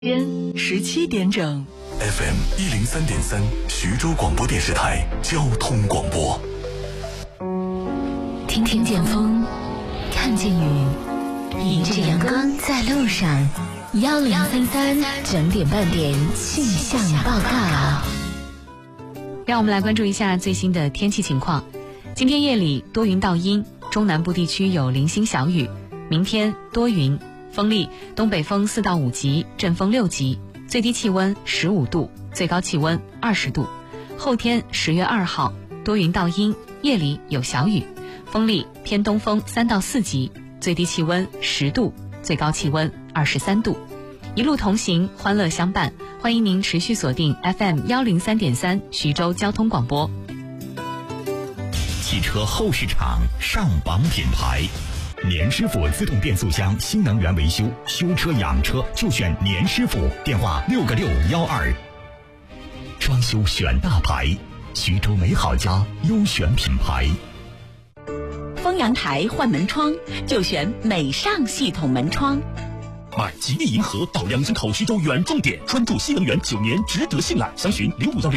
约17点整。 FM 103.3徐州广播电视台交通广播。 听见风，看见雨，迎着阳光在路上。1033整点半点气象报告。 让我们来关注一下最新的天气情况。今天夜里多云到阴，中南部地区有零星小雨。明天多云，风力东北风4到5级，阵风6级，最低气温15度，最高气温20度。后天10月2号多云到阴，夜里有小雨，风力偏东风3到4级，最低气温10度，最高气温23度。一路同行，欢乐相伴，欢迎您持续锁定 FM 103.3徐州交通广播。 汽车后市场上榜品牌，年师傅自动变速箱新能源维修，修车养车就选年师傅，电话6个612。装修选大牌，徐州美好家优选品牌。 封阳台换门窗就选美尚系统门窗。 买吉利银河到2江口徐州远重点，专注新能源9年，值得信赖。详询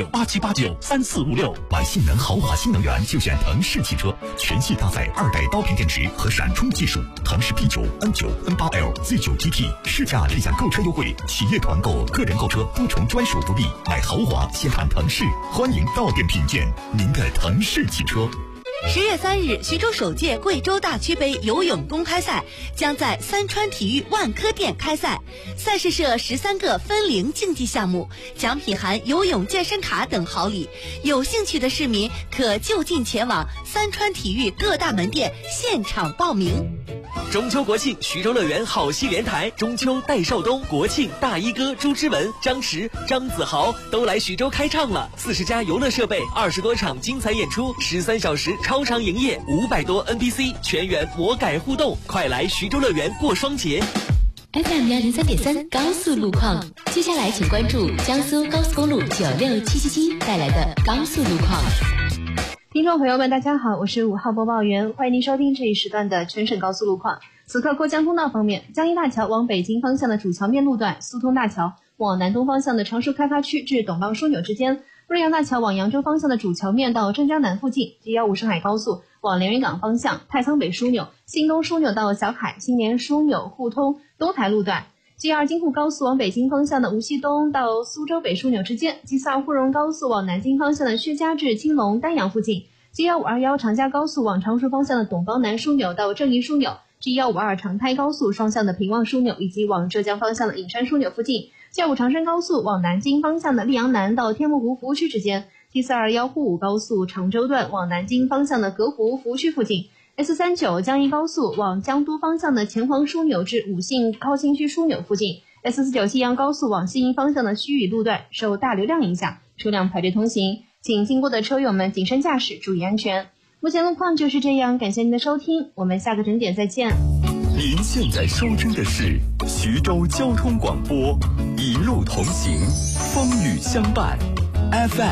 051687893456。 买性能豪华新能源就选腾势汽车，全系搭载2代刀片电池和闪充技术，腾势 P9、N9、N8L、Z9 GT，试驾立享购车优惠，企业团购、个人购车多重专属福利。买豪华先看腾势，欢迎到店品鉴您的腾势汽车。 10月3日，徐州首届贵州大区杯游泳公开赛将在三川体育万科店开赛。赛事设13个分龄竞技项目，奖品含游泳健身卡等好礼。有兴趣的市民可就近前往三川体育各大门店现场报名。 中秋国庆，徐州乐园好戏连台，中秋戴少东、国庆大衣哥朱之文、张弛、张子豪都来徐州开唱了。40家游乐设备，20多场精彩演出，13小时超长营业，500多 NPC， 全员魔改互动，快来徐州乐园过双节。 FM 103.3高速路况，接下来请关注江苏高速公路96777带来的高速路况。 听众朋友们，大家好，我是5号播报员，欢迎您收听这一时段的全省高速路况。此刻过江通道方面，江阴大桥往北京方向的主桥面路段，苏通大桥往南东方向的常熟开发区至董棒枢纽之间，瑞阳大桥往扬州方向的主桥面到镇江南附近，G15上海高速往连云港方向太仓北枢纽、新东枢纽到小海、新年枢纽互通东台路段，G2京沪高速往北京方向的无锡东到苏州北枢纽之间，G4沪蓉高速往南京方向的薛家至青龙丹阳附近，G1521长嘉高速往常熟方向的董邦南枢纽到正义枢纽，G1552长台高速双向的平望枢纽以及往浙江方向的隐山枢纽附近，G25长山高速往南京方向的溧阳南到天目湖服务区之间，T421沪5高速常州段往南京方向的隔湖服务区附近，S39江一高速往江都方向的前黄枢纽至武信高新区枢纽附近，S49西阳高速往西营方向的盱眙路段受大流量影响，车辆排队通行，请经过的车友们谨慎驾驶，注意安全。目前路况就是这样，感谢您的收听，我们下个整点再见。 您现在收听的是徐州交通广播，一路同行，风雨相伴，FM